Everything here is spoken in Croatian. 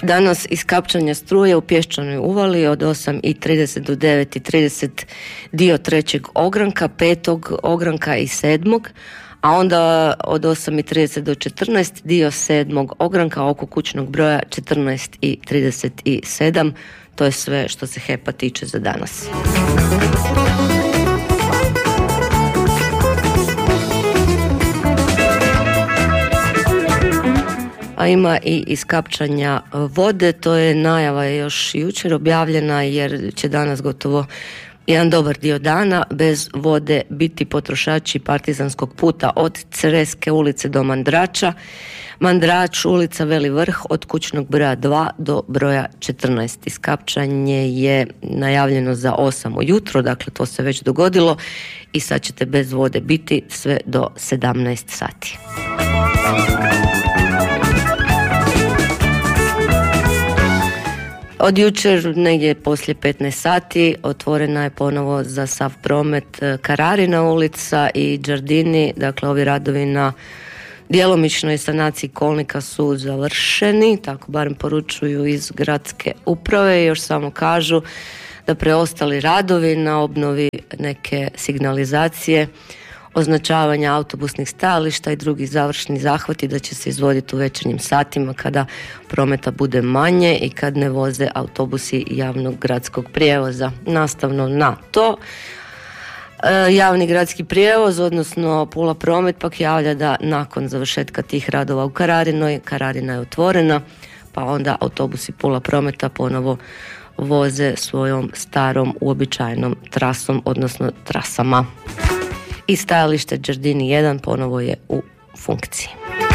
danas iskapčanja struje u Pješčanoj uvali od 8:30 do 9:30 dio 3. ogranka, 5. ogranka i 7. a onda od 8:30 do 14 dio 7. ogranka oko kućnog broja 14:37. To je sve što se HEP-a tiče za danas. A ima i iskapčanja vode, to je najava još jučer objavljena jer će danas gotovo jedan dobar dio dana bez vode biti potrošači Partizanskog puta od Creske ulice do Mandrača, Mandrač ulica Veli Vrh od kućnog broja 2 do broja 14. Iskapčanje je najavljeno za 8 ujutro, dakle to se već dogodilo i sad ćete bez vode biti sve do 17 sati. Od jučer, negdje poslije 15 sati, otvorena je ponovo za sav promet Kararina ulica i Đardini, dakle ovi radovi na djelomičnoj sanaciji kolnika su završeni, tako barem poručuju iz gradske uprave, još samo kažu da preostali radovi na obnovi neke signalizacije, označavanja autobusnih stajališta i drugi završni zahvati da će se izvoditi u večernjim satima kada prometa bude manje i kad ne voze autobusi javnog gradskog prijevoza. Nastavno na to, javni gradski prijevoz, odnosno Pula Promet, pak javlja da nakon završetka tih radova u Kararinoj, Kararina je otvorena, pa onda autobusi Pula Prometa ponovo voze svojom starom uobičajenom trasom, odnosno trasama. I stajalište Đardini 1 ponovo je u funkciji.